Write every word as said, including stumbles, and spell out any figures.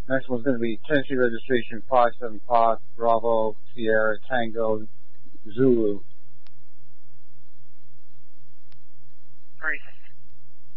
Next one's going to be Tennessee registration five seven five Bravo Sierra Tango Zulu. Great.